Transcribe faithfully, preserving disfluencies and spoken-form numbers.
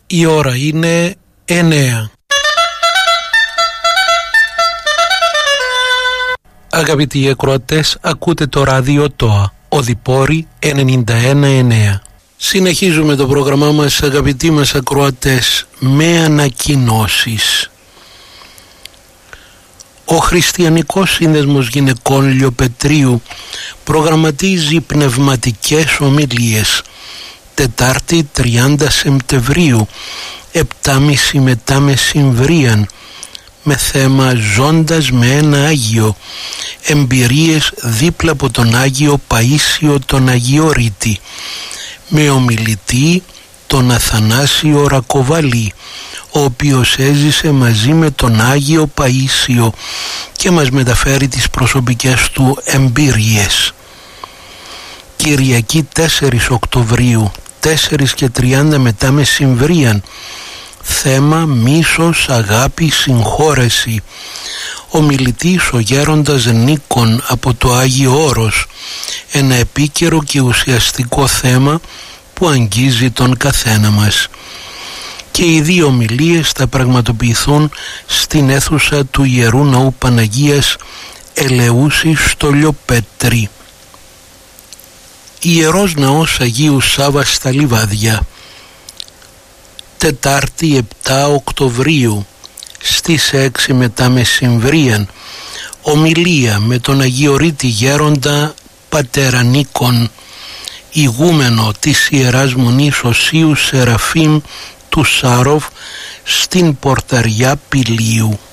Η ώρα είναι εννέα. Αγαπητοί ακροατές, ακούτε το ράδιο ΤΟΑ, Οδυπόρη ενενήντα ένα εννέα. Συνεχίζουμε το πρόγραμμά μας, αγαπητοί μας ακροατές, με ανακοινώσεις. Ο Χριστιανικός Σύνδεσμος Γυναικών Λιοπετρίου προγραμματίζει πνευματικές ομιλίες Τετάρτη τριάντα Σεπτεμβρίου, επτά και μισή μετά μεσημβρίαν, με θέμα «Ζώντας με ένα Άγιο», εμπειρίες δίπλα από τον Άγιο Παΐσιο τον Αγιορείτη, με ομιλητή τον Αθανάσιο Ρακοβαλή, ο οποίος έζησε μαζί με τον Άγιο Παΐσιο και μας μεταφέρει τις προσωπικές του εμπειρίες. Κυριακή τέσσερις Οκτωβρίου, τέσσερα και τριάντα μετά μεσημβρίαν, θέμα μίσος, αγάπη, συγχώρεση. Ομιλητής ο γέροντας Νίκον από το Άγιο Όρος, ένα επίκαιρο και ουσιαστικό θέμα που αγγίζει τον καθένα μας. Και οι δύο ομιλίες θα πραγματοποιηθούν στην αίθουσα του Ιερού Ναού Παναγίας Ελεούση στο Λιοπέτρι. Ιερός Ναός Αγίου Σάββα στα Λιβάδια, Τετάρτη επτά Οκτωβρίου στις έξι μετά μεσημβρίαν, ομιλία με τον Αγιορείτη Γέροντα Πατέρα Νίκον, ηγούμενο της Ιεράς Μονής Οσίου Σεραφείμ του Σάροφ στην Πορταριά Πηλίου.